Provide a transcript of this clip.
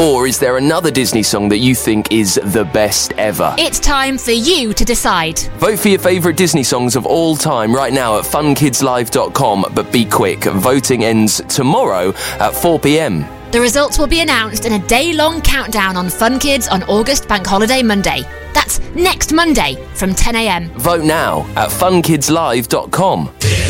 Or is there another Disney song that you think is the best ever? It's time for you to decide. Vote for your favourite Disney songs of all time right now at funkidslive.com, but be quick. Voting ends tomorrow at 4 p.m. The results will be announced in a day-long countdown on Fun Kids on August Bank Holiday Monday. That's next Monday from 10 a.m. Vote now at funkidslive.com.